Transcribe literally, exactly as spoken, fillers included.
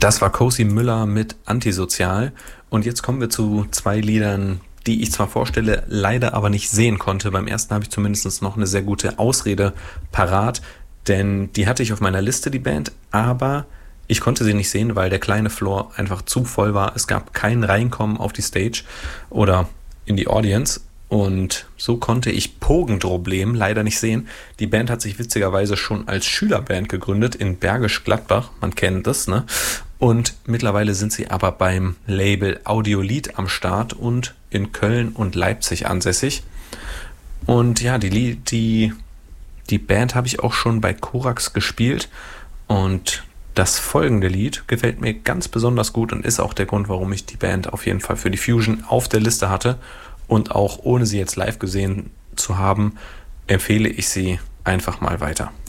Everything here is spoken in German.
Das war Cozy Müller mit Antisozial. Und jetzt kommen wir zu zwei Liedern, die ich zwar vorstelle, leider aber nicht sehen konnte. Beim ersten habe ich zumindest noch eine sehr gute Ausrede parat, denn die hatte ich auf meiner Liste, die Band, aber ich konnte sie nicht sehen, weil der kleine Floor einfach zu voll war. Es gab kein Reinkommen auf die Stage oder in die Audience. Und so konnte ich Pogendroblem leider nicht sehen. Die Band hat sich witzigerweise schon als Schülerband gegründet in Bergisch Gladbach. Man kennt das, ne? Und mittlerweile sind sie aber beim Label Audiolied am Start und in Köln und Leipzig ansässig. Und ja, die, die, die Band habe ich auch schon bei Korax gespielt. Und das folgende Lied gefällt mir ganz besonders gut und ist auch der Grund, warum ich die Band auf jeden Fall für die Fusion auf der Liste hatte. Und auch ohne sie jetzt live gesehen zu haben, empfehle ich sie einfach mal weiter.